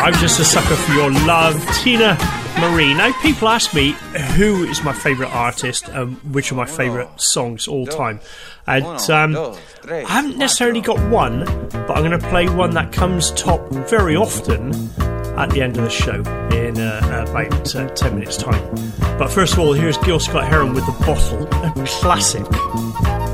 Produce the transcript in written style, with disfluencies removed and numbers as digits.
I'm just a sucker for your love, Tina Marie. Now, people ask me who is my favourite artist and which are my favourite songs all time. And I haven't necessarily got one, but I'm going to play one that comes top very often at the end of the show in about 10 minutes' time. But first of all, here's Gil Scott-Heron with The Bottle, a classic.